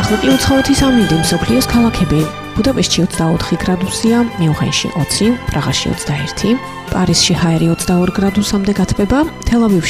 ახლა უცხოეთის ამინდი მსოფლიოს ქალაქები. ბუდაპეშტში 24 გრადუსია, მიუნხენში 20, პრაღაში 21, პარიზში ჰაერი 22 გრადუსამდე გათბება, თელ-ავივში